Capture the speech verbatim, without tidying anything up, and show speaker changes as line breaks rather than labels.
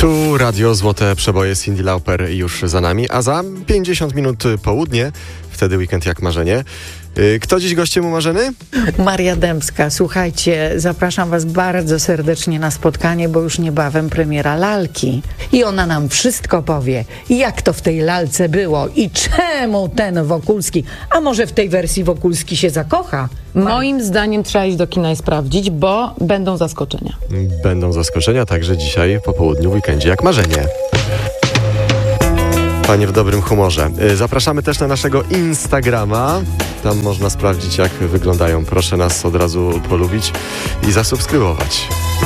Tu Radio Złote Przeboje, Cyndi Lauper już za nami, a za pięćdziesiąt minut południe, wtedy weekend jak marzenie. Kto dziś gościem u Marzeny?
Maria Dębska. Słuchajcie, zapraszam was bardzo serdecznie na spotkanie, bo już niebawem premiera lalki. I ona nam wszystko powie, jak to w tej lalce było i czemu ten Wokulski, a może w tej wersji Wokulski się zakocha?
Moim zdaniem trzeba iść do kina i sprawdzić, bo będą zaskoczenia.
Będą zaskoczenia także dzisiaj po południu w weekendzie jak marzenie. Panie w dobrym humorze. Zapraszamy też na naszego Instagrama. Tam można sprawdzić, jak wyglądają. Proszę nas od razu polubić i zasubskrybować.